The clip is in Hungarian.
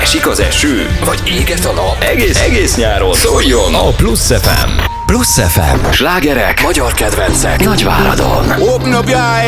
Esik az eső, vagy éget a nap, egész nyáron szóljon a Plusz FM. Plusz FM. Slágerek, magyar kedvencek, Nagyváradon. Open up your eyes.